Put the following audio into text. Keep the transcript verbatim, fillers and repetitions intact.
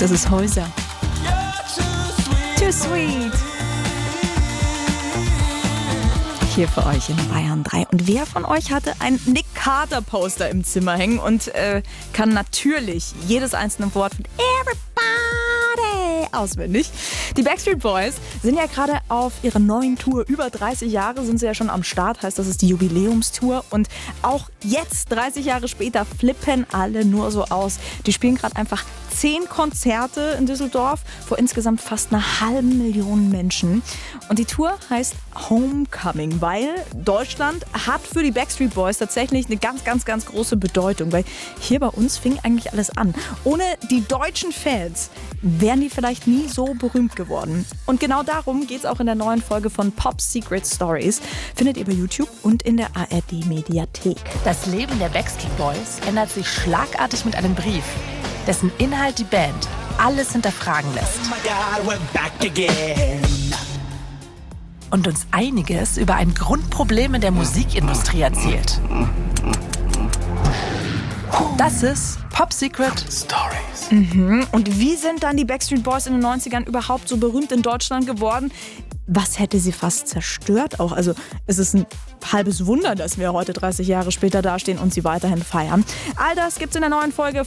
Das ist Häuser. Too Sweet. Hier für euch in Bayern drei. Und wer von euch hatte ein Nick Carter Poster im Zimmer hängen und äh, kann natürlich jedes einzelne Wort von Everybody auswendig? Die Backstreet Boys sind ja gerade auf ihrer neuen Tour. Über dreißig Jahre sind sie ja schon am Start. Heißt, das ist die Jubiläumstour. Und auch jetzt, dreißig Jahre später, flippen alle nur so aus. Die spielen gerade einfach zehn Konzerte in Düsseldorf vor insgesamt fast einer halben Million Menschen. Und die Tour heißt Homecoming, weil Deutschland hat für die Backstreet Boys tatsächlich eine ganz, ganz, ganz große Bedeutung. Weil hier bei uns fing eigentlich alles an. Ohne die deutschen Fans wären die vielleicht nie so berühmt geworden. Und genau darum geht es auch in der neuen Folge von Pop Secret Stories. Findet ihr bei YouTube und in der A R D-Mediathek. Das Leben der Backstreet Boys ändert sich schlagartig mit einem Brief, dessen Inhalt die Band alles hinterfragen lässt. Oh my God, we're back again. Und uns einiges über ein Grundproblem in der Musikindustrie erzählt. Das ist Pop Secret Stories. Mhm. Und wie sind dann die Backstreet Boys in den neunzigern überhaupt so berühmt in Deutschland geworden? Was hätte sie fast zerstört auch? Also es ist ein halbes Wunder, dass wir heute dreißig Jahre später dastehen und sie weiterhin feiern. All das gibt's in der neuen Folge